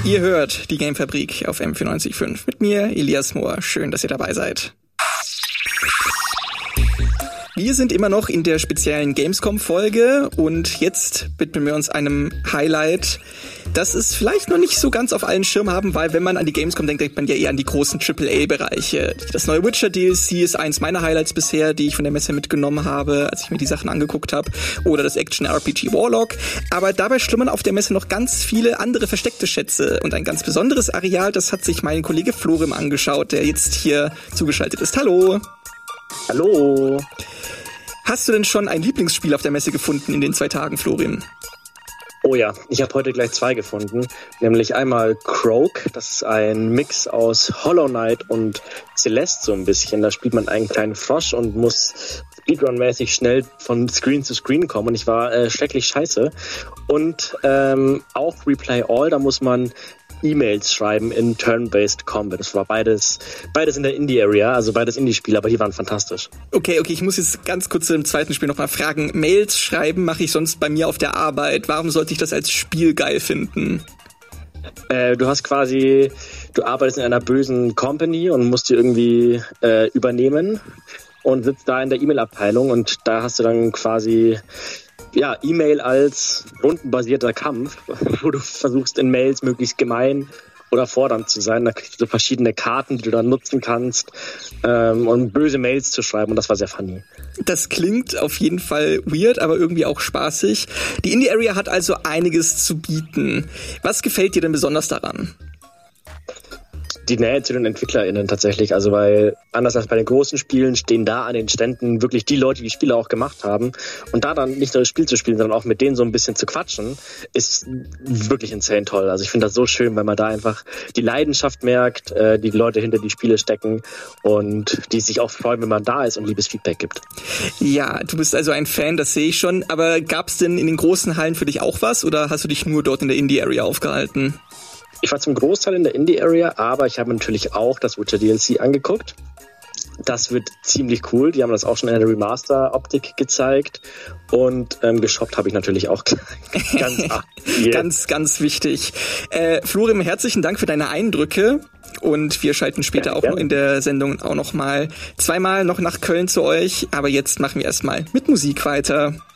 Ihr hört die Gamefabrik auf M94.5 mit mir, Elias Mohr. Schön, dass ihr dabei seid. Wir sind immer noch in der speziellen Gamescom-Folge und jetzt widmen wir uns einem Highlight, das es vielleicht noch nicht so ganz auf allen Schirm haben, weil wenn man an die Gamescom denkt, denkt man ja eher an die großen AAA-Bereiche. Das neue Witcher-DLC ist eins meiner Highlights bisher, die ich von der Messe mitgenommen habe, als ich mir die Sachen angeguckt habe. Oder das Action-RPG Warlock. Aber dabei schlummern auf der Messe noch ganz viele andere versteckte Schätze. Und ein ganz besonderes Areal, das hat sich mein Kollege Florim angeschaut, der jetzt hier zugeschaltet ist. Hallo! Hallo! Hast du denn schon ein Lieblingsspiel auf der Messe gefunden in den 2 Tagen, Florim? Oh ja, ich habe heute gleich 2 gefunden, nämlich einmal Croak, das ist ein Mix aus Hollow Knight und Celeste so ein bisschen. Da spielt man einen kleinen Frosch und muss Speedrun-mäßig schnell von Screen zu Screen kommen und ich war schrecklich scheiße. Und auch Replay All, da muss man E-Mails schreiben in Turn-Based Combat. Das war beides in der Indie-Area, also beides Indie-Spiele, aber die waren fantastisch. Okay, ich muss jetzt ganz kurz im zweiten Spiel nochmal fragen. Mails schreiben mache ich sonst bei mir auf der Arbeit. Warum sollte ich das als Spiel geil finden? Du arbeitest in einer bösen Company und musst die irgendwie übernehmen und sitzt da in der E-Mail-Abteilung und da hast du dann quasi E-Mail als rundenbasierter Kampf, wo du versuchst in Mails möglichst gemein oder fordernd zu sein. Da kriegst du verschiedene Karten, die du dann nutzen kannst, um böse Mails zu schreiben und das war sehr funny. Das klingt auf jeden Fall weird, aber irgendwie auch spaßig. Die Indie-Area hat also einiges zu bieten. Was gefällt dir denn besonders daran? Die Nähe zu den EntwicklerInnen tatsächlich, also weil anders als bei den großen Spielen stehen da an den Ständen wirklich die Leute, die Spiele auch gemacht haben und da dann nicht nur das Spiel zu spielen, sondern auch mit denen so ein bisschen zu quatschen, ist wirklich insane toll. Also ich finde das so schön, weil man da einfach die Leidenschaft merkt, die Leute hinter die Spiele stecken und die sich auch freuen, wenn man da ist und liebes Feedback gibt. Ja, du bist also ein Fan, das sehe ich schon, aber gab es denn in den großen Hallen für dich auch was oder hast du dich nur dort in der Indie-Area aufgehalten? Ich war zum Großteil in der Indie-Area, aber ich habe natürlich auch das Witcher DLC angeguckt. Das wird ziemlich cool. Die haben das auch schon in der Remaster-Optik gezeigt. Und geshoppt habe ich natürlich auch ganz wichtig. Florim, herzlichen Dank für deine Eindrücke. Und wir schalten später auch noch in der Sendung auch noch mal 2-mal noch nach Köln zu euch. Aber jetzt machen wir erstmal mit Musik weiter.